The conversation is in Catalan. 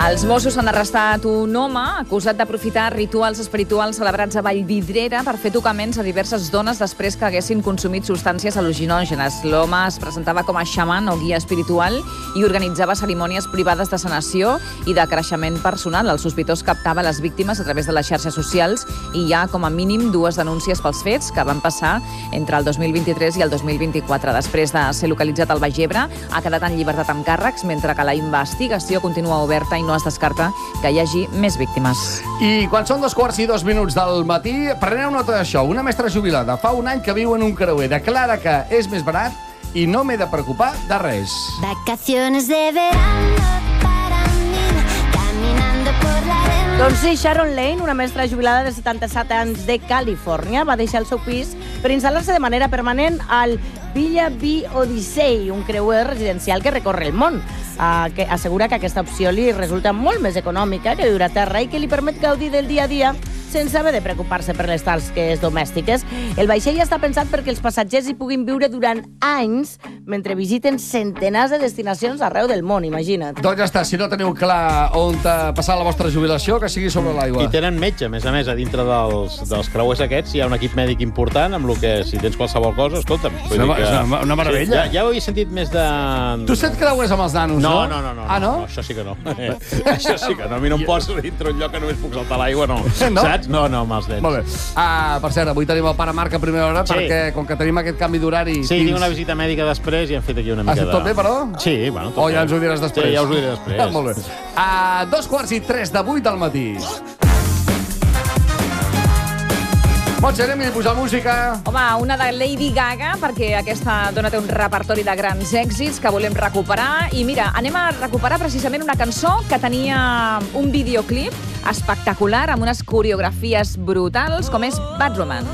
Els Mossos han arrestat un home acusat d'aprofitar rituals espirituals celebrats a Vallvidrera per fer tocaments a diverses dones després que haguessin consumit substàncies al·lucinògenes. L'home es presentava com a xaman o guia espiritual i organitzava cerimònies privades de sanació i de creixement personal. El sospitós captava les víctimes a través de les xarxes socials i hi ha com a mínim 2 denúncies pels fets que van passar entre el 2023 i el 2024. Després de ser localitzat al Baix Ebre, ha quedat en llibertat amb càrrecs, mentre que la investigació continua oberta i no es descarta que hi hagi més víctimes. I quan són 2:02 del matí, preneu nota d'això. Una mestra jubilada fa un any que viu en un creuer. Declara que és més barat i no m'he de preocupar de res. Vacaciones de verano para mí, caminando por la arena. Doncs sí, Sharon Lane, una mestra jubilada de 77 anys de Califòrnia, va deixar el seu pis per instal·lar-se de manera permanent al Villa B Odyssey, un creuer residencial que recorre el món. Que assegura que aquesta opció li resulta molt més econòmica que viure a terra i que li permet gaudir del dia a dia sense haver de preocupar-se per les tasques domèstiques. El vaixell està pensat perquè els passatgers hi puguin viure durant anys mentre visiten centenars de destinacions arreu del món, imagina't. Doncs ja està, si no teniu clar on passar la vostra jubilació, que sigui sobre l'aigua. I tenen metge, a més, a dintre dels creuers aquests hi ha un equip mèdic important amb el que, si tens qualsevol cosa, escolta'm. És una meravella. Sí, ja ho havia sentit més de... Tu set creuers amb els nanos, no? No. Ah, no? Això sí que no. Això sí que no. A mi no em poso dintre un lloc que només puc saltar l'aigua, no. Saps? No, amb els nens. Molt bé. Per cert, avui tenim el pare Marc a primera hora, perquè com que tenim aquest canvi d'horari... Sí, tinc una visita mèdica després i hem fet aquí una mica de... Tot bé, però? Sí, bueno, tot bé. O ja ens ho diràs després? Sí, ja us ho diré després. Molt bé. 2:03 del matí. Montse, anem a posar música. Home, una de Lady Gaga, perquè aquesta dona té un repertori de grans èxits que volem recuperar. I mira, anem a recuperar precisament una cançó que tenia un videoclip espectacular amb unes coreografies brutals, com és Bad Romance.